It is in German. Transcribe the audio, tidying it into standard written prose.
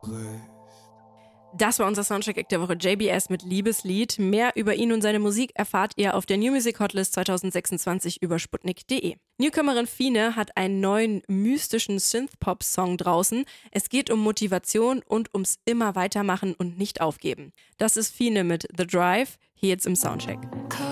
Das war unser Soundcheck der Woche, JBS mit Liebeslied. Mehr über ihn und seine Musik erfahrt ihr auf der New Music Hotlist 2026 über sputnik.de. Newcomerin Fine hat einen neuen mystischen Synth-Pop-Song draußen. Es geht um Motivation und ums immer weitermachen und nicht aufgeben. Das ist Fine mit The Drive, hier jetzt im Soundcheck.